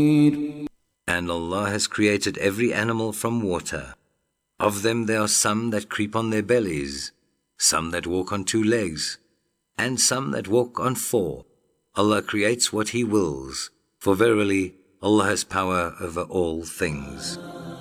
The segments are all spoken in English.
And Allah has created every animal from water. Of them there are some that creep on their bellies, some that walk on 2 legs, and some that walk on 4. Allah creates what He wills, for verily Allah has power over all things.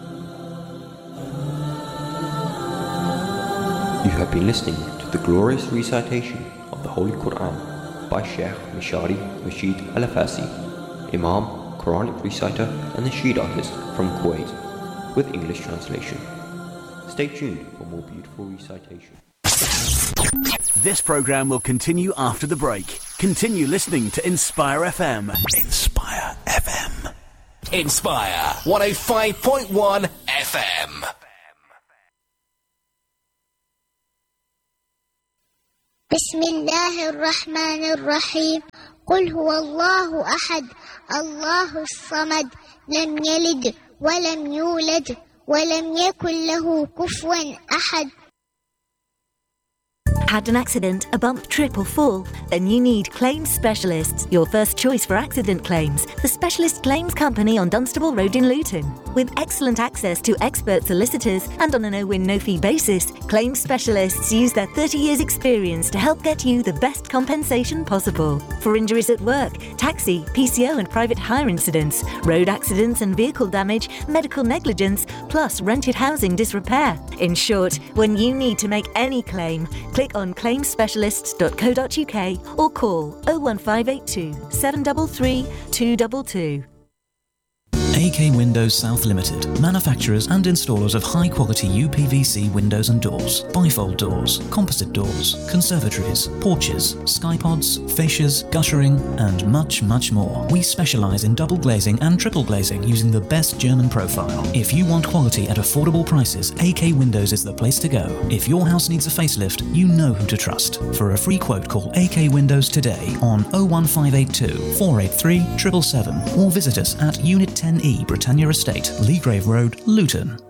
You have been listening to the glorious recitation of the Holy Quran by Sheikh Mishari Rashid Al-Afasi, Imam, Quranic reciter and nasheed artist from Kuwait, with English translation. Stay tuned for more beautiful recitation. This program will continue after the break. Continue listening to Inspire FM. Inspire FM. Inspire 105.1 FM. بسم الله الرحمن الرحيم قل هو الله أحد الله الصمد لم يلد ولم يولد ولم يكن له كفوا أحد. Had an accident, a bump, trip or fall? Then you need Claims Specialists, your first choice for accident claims. The Specialist Claims Company on Dunstable Road in Luton. With excellent access to expert solicitors and on a no-win, no-fee basis, Claims Specialists use their 30 years experience to help get you the best compensation possible. For injuries at work, taxi, PCO and private hire incidents, road accidents and vehicle damage, medical negligence, plus rented housing disrepair. In short, when you need to make any claim, click on claimspecialists.co.uk or call 01582 733 222. AK Windows South Limited, manufacturers and installers of high-quality UPVC windows and doors, bifold doors, composite doors, conservatories, porches, skypods, fascias, guttering, and much, much more. We specialise in double glazing and triple glazing using the best German profile. If you want quality at affordable prices, AK Windows is the place to go. If your house needs a facelift, you know who to trust. For a free quote, call AK Windows today on 01582 483 777 or visit us at Unit 10E Britannia Estate, Leagrave Road, Luton.